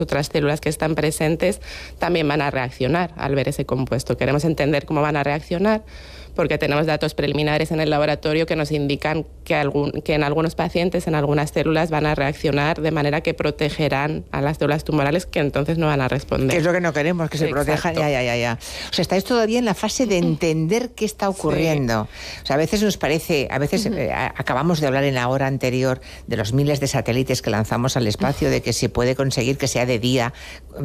otras células que están presentes también van a reaccionar al ver ese compuesto. Queremos entender cómo van a reaccionar porque tenemos datos preliminares en el laboratorio que nos indican que en algunos pacientes, en algunas células, van a reaccionar de manera que protegerán a las células tumorales, que entonces no van a responder. Que es lo que no queremos, que se protejan. Ya. O sea, estáis todavía en la fase de entender qué está ocurriendo. Sí. O sea, a veces nos parece, acabamos de hablar en la hora anterior de los miles de satélites que lanzamos al espacio, de que se puede conseguir que sea de día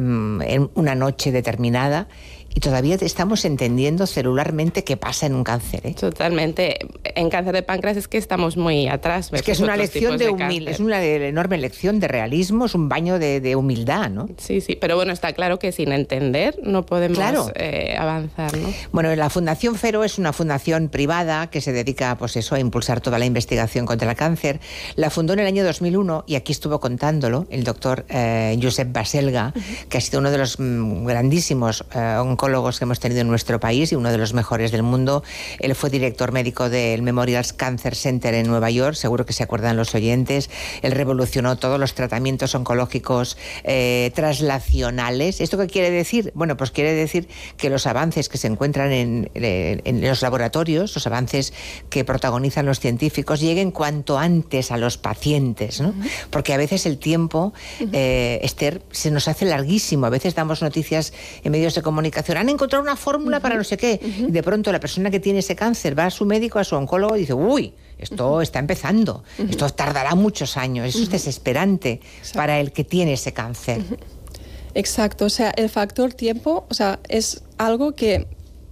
en una noche determinada. Y todavía estamos entendiendo celularmente qué pasa en un cáncer, ¿eh? Totalmente. En cáncer de páncreas es que estamos muy atrás. Es que es una lección es una enorme lección de realismo, es un baño de humildad, ¿no? Sí, pero bueno, está claro que sin entender no podemos avanzar, ¿no? Bueno, la Fundación FERO es una fundación privada que se dedica, pues eso, a impulsar toda la investigación contra el cáncer. La fundó en el año 2001 y aquí estuvo contándolo el doctor Josep Baselga, que ha sido uno de los grandísimos oncólogos que hemos tenido en nuestro país y uno de los mejores del mundo. Él fue director médico del Memorial Cancer Center en Nueva York, seguro que se acuerdan los oyentes. Él revolucionó todos los tratamientos oncológicos traslacionales. ¿Esto qué quiere decir? Bueno, pues quiere decir que los avances que se encuentran en los laboratorios, los avances que protagonizan los científicos, lleguen cuanto antes a los pacientes, ¿no? Porque a veces el tiempo, Esther, se nos hace larguísimo. A veces damos noticias en medios de comunicación. Han encontrado una fórmula para no sé qué. Y de pronto la persona que tiene ese cáncer va a su médico, a su oncólogo y dice, uy, esto está empezando, esto tardará muchos años. Eso es desesperante para el que tiene ese cáncer. Exacto, o sea, el factor tiempo, o sea, es algo que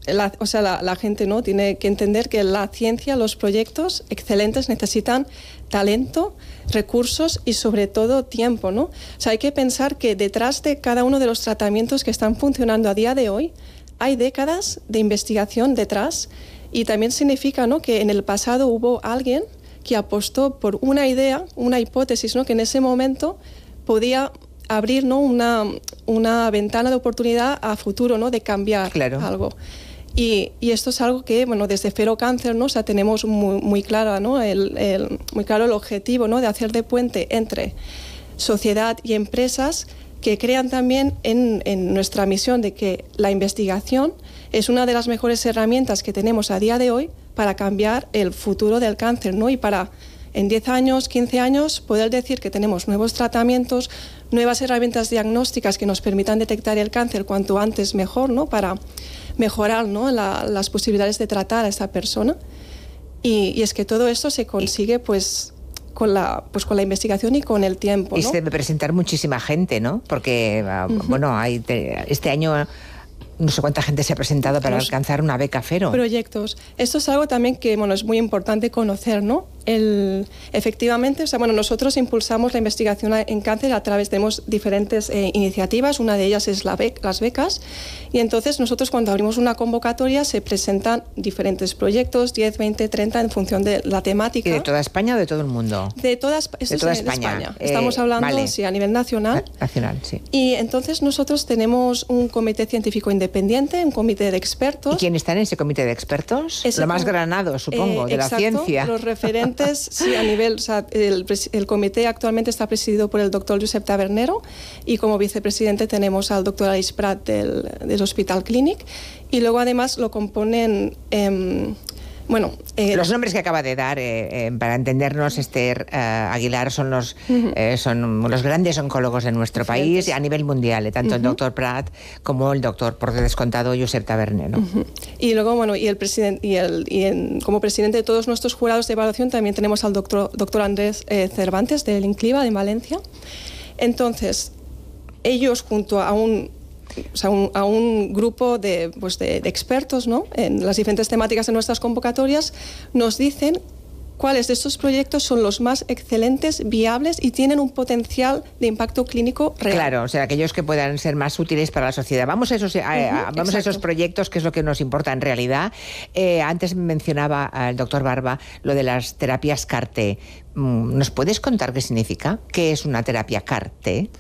la gente no tiene que entender, que la ciencia, los proyectos excelentes necesitan talento, recursos y sobre todo tiempo, ¿no? O sea, hay que pensar que detrás de cada uno de los tratamientos que están funcionando a día de hoy hay décadas de investigación detrás, y también significa, ¿no?, que en el pasado hubo alguien que apostó por una idea, una hipótesis, ¿no?, que en ese momento podía abrir, ¿no?, una ventana de oportunidad a futuro, ¿no?, de cambiar algo. Y esto es algo que, bueno, desde FERO Cáncer, ¿no?, o sea, tenemos muy claro, ¿no?, muy claro el objetivo, ¿no?, de hacer de puente entre sociedad y empresas que crean también en nuestra misión de que la investigación es una de las mejores herramientas que tenemos a día de hoy para cambiar el futuro del cáncer, ¿no?, y para en 10 años, 15 años, poder decir que tenemos nuevos tratamientos, nuevas herramientas diagnósticas que nos permitan detectar el cáncer cuanto antes mejor, ¿no?, para mejorar, ¿no?, las posibilidades de tratar a esta persona. Y es que todo esto se consigue pues con la investigación y con el tiempo, ¿no? Y se debe presentar muchísima gente, ¿no? Porque, bueno, este año no sé cuánta gente se ha presentado para alcanzar una beca FERO. Proyectos. Esto es algo también que, bueno, es muy importante conocer, ¿no? Efectivamente, o sea, bueno, nosotros impulsamos la investigación en cáncer a través de diferentes iniciativas. Una de ellas es las becas, y entonces nosotros cuando abrimos una convocatoria se presentan diferentes proyectos, 10, 20, 30, en función de la temática. ¿Y de toda España o de todo el mundo? De toda España. Estamos hablando, sí, a nivel nacional. Nacional, sí. Y entonces nosotros tenemos un comité científico independiente, un comité de expertos. ¿Y quién está en ese comité de expertos? Lo más granado, supongo, de la ciencia. Los referentes. Sí, a nivel, o sea, el comité actualmente está presidido por el doctor Josep Tabernero, y como vicepresidente tenemos al doctor Aleix Prat del Hospital Clínic, y luego además lo componen los nombres que acaba de dar, para entendernos, Esther Aguilar, son los grandes oncólogos de nuestro país a nivel mundial, tanto el doctor Prat como el doctor, por descontado, Josep Tabernero. Y luego, bueno, y el presidente como presidente de todos nuestros jurados de evaluación también tenemos al doctor Andrés Cervantes del INCLIVA de Valencia. Entonces, ellos junto a un grupo de expertos, ¿no?, en las diferentes temáticas de nuestras convocatorias, nos dicen cuáles de estos proyectos son los más excelentes, viables y tienen un potencial de impacto clínico real. Claro, o sea, aquellos que puedan ser más útiles para la sociedad. Vamos a esos proyectos, que es lo que nos importa en realidad. Antes mencionaba el doctor Barba lo de las terapias CAR-T. ¿Nos puedes contar qué significa? ¿Qué es una terapia CAR-T?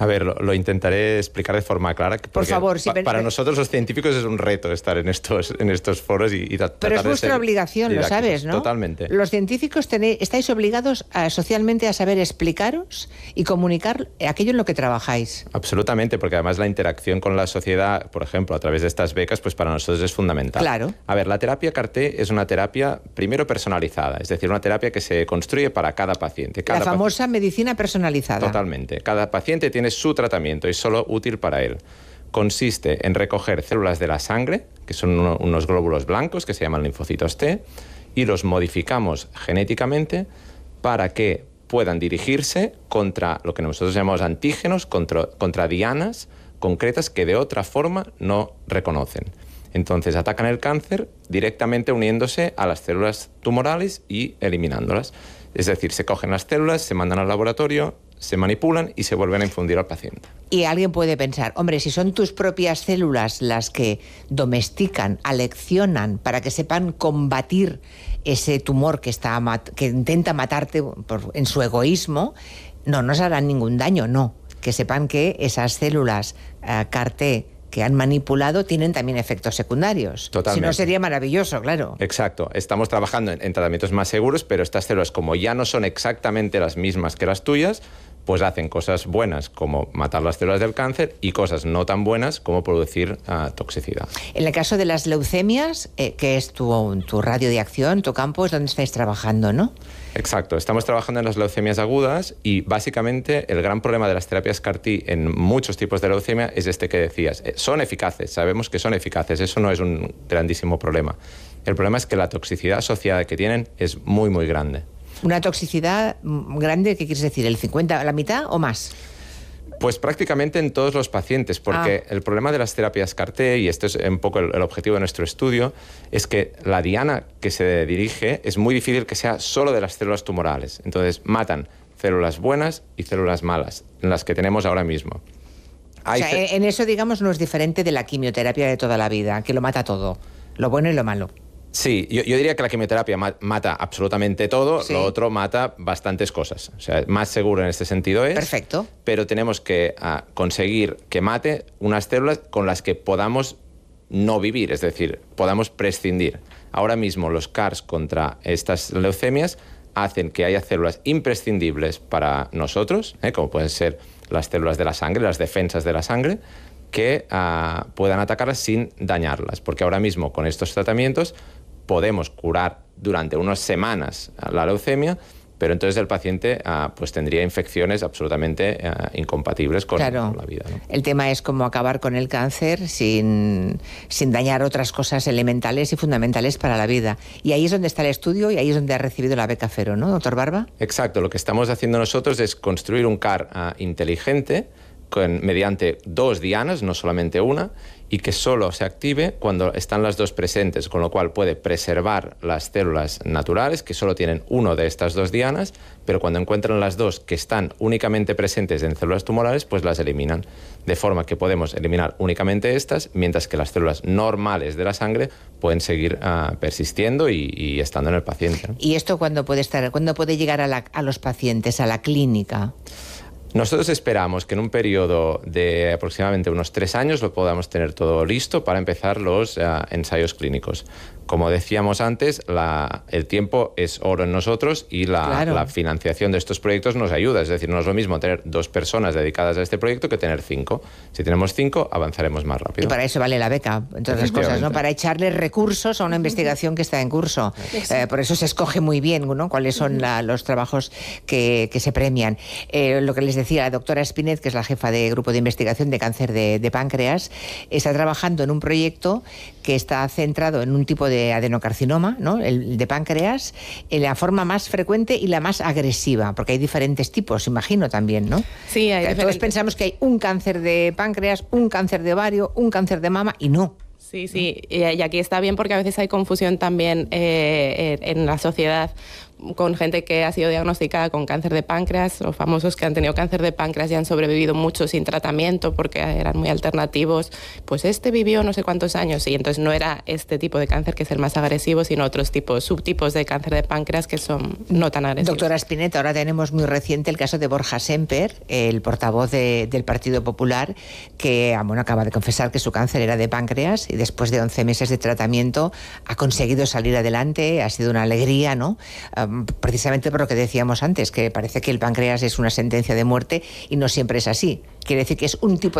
A ver, lo intentaré explicar de forma clara. Por favor. Para nosotros los científicos es un reto estar en estos foros y tratar Pero es de vuestra ser obligación, lo sabes, ¿no? Totalmente. Los científicos estáis obligados socialmente a saber explicaros y comunicar aquello en lo que trabajáis. Absolutamente, porque además la interacción con la sociedad, por ejemplo, a través de estas becas, pues para nosotros es fundamental. Claro. A ver, la terapia CAR-T es una terapia, primero, personalizada, es decir, una terapia que se construye para cada paciente. La famosa medicina personalizada. Totalmente. Cada paciente tiene su tratamiento y es solo útil para él. Consiste en recoger células de la sangre, que son unos glóbulos blancos que se llaman linfocitos T, y los modificamos genéticamente para que puedan dirigirse contra lo que nosotros llamamos antígenos, contra dianas concretas que de otra forma no reconocen. Entonces atacan el cáncer directamente uniéndose a las células tumorales y eliminándolas. Es decir, se cogen las células, se mandan al laboratorio, se manipulan y se vuelven a infundir al paciente. Y alguien puede pensar, hombre, si son tus propias células las que domestican, aleccionan para que sepan combatir ese tumor que intenta matarte en su egoísmo, no nos harán ningún daño, no. Que sepan que esas células CAR-T que han manipulado tienen también efectos secundarios. Totalmente. Si no, sería maravilloso, claro. Exacto. Estamos trabajando en tratamientos más seguros, pero estas células, como ya no son exactamente las mismas que las tuyas, pues hacen cosas buenas como matar las células del cáncer y cosas no tan buenas como producir toxicidad. En el caso de las leucemias, que es tu radio de acción, tu campo, es donde estáis trabajando, ¿no? Exacto. Estamos trabajando en las leucemias agudas y básicamente el gran problema de las terapias CAR-T en muchos tipos de leucemia es este que decías. Son eficaces, sabemos que son eficaces, eso no es un grandísimo problema. El problema es que la toxicidad asociada que tienen es muy, muy grande. Una toxicidad grande, ¿qué quieres decir? ¿El 50, la mitad o más? Pues prácticamente en todos los pacientes, porque el problema de las terapias CAR-T, y esto es un poco el objetivo de nuestro estudio, es que la diana que se dirige es muy difícil que sea solo de las células tumorales. Entonces matan células buenas y células malas, en las que tenemos ahora mismo. O sea, en eso, digamos, no es diferente de la quimioterapia de toda la vida, que lo mata todo, lo bueno y lo malo. Sí, yo diría que la quimioterapia mata absolutamente todo, sí. Lo otro mata bastantes cosas. O sea, más seguro en este sentido es. Perfecto. Pero tenemos que conseguir que mate unas células con las que podamos no vivir, es decir, podamos prescindir. Ahora mismo los CARs contra estas leucemias hacen que haya células imprescindibles para nosotros, como pueden ser las células de la sangre, las defensas de la sangre, que puedan atacarlas sin dañarlas. Porque ahora mismo con estos tratamientos podemos curar durante unas semanas la leucemia, pero entonces el paciente pues tendría infecciones absolutamente incompatibles con la vida, ¿no? El tema es cómo acabar con el cáncer sin dañar otras cosas elementales y fundamentales para la vida. Y ahí es donde está el estudio y ahí es donde ha recibido la beca Fero, ¿no, doctor Barba? Exacto. Lo que estamos haciendo nosotros es construir un CAR inteligente mediante 2 dianas, no solamente una, y que solo se active cuando están las 2 presentes, con lo cual puede preservar las células naturales, que solo tienen uno de estas 2 dianas, pero cuando encuentran las 2 que están únicamente presentes en células tumorales, pues las eliminan. De forma que podemos eliminar únicamente estas, mientras que las células normales de la sangre pueden seguir persistiendo y estando en el paciente, ¿no? ¿Y esto cuándo puede llegar a los pacientes, a la clínica? Nosotros esperamos que en un periodo de aproximadamente unos 3 años lo podamos tener todo listo para empezar los ensayos clínicos. Como decíamos antes, el tiempo es oro en nosotros y la financiación de estos proyectos nos ayuda. Es decir, no es lo mismo tener 2 personas dedicadas a este proyecto que tener 5. Si tenemos 5, avanzaremos más rápido. Y para eso vale la beca, entre otras cosas, ¿no? Para echarle recursos a una investigación que está en curso. Por eso se escoge muy bien, ¿no?, cuáles son los trabajos que se premian. Lo que les decía la doctora Spinet, que es la jefa de grupo de investigación de cáncer de páncreas, está trabajando en un proyecto que está centrado en un tipo de adenocarcinoma, ¿no?, el de páncreas, en la forma más frecuente y la más agresiva, porque hay diferentes tipos, imagino también, ¿no? Sí, hay diferentes. Todos pensamos que hay un cáncer de páncreas, un cáncer de ovario, un cáncer de mama, y no. Sí, sí, y aquí está bien porque a veces hay confusión también en la sociedad. con gente que ha sido diagnosticada con cáncer de páncreas, o famosos que han tenido cáncer de páncreas y han sobrevivido mucho sin tratamiento porque eran muy alternativos. Pues este vivió no sé cuántos años, y entonces no era este tipo de cáncer que es el más agresivo, sino otros subtipos de cáncer de páncreas que son no tan agresivos. Doctora Spinetta, ahora tenemos muy reciente el caso de Borja Semper, el portavoz del Partido Popular, que acaba de confesar que su cáncer era de páncreas y después de 11 meses de tratamiento ha conseguido salir adelante. Ha sido una alegría, ¿no? Precisamente por lo que decíamos antes, que parece que el páncreas es una sentencia de muerte y no siempre es así. Quiere decir que es un tipo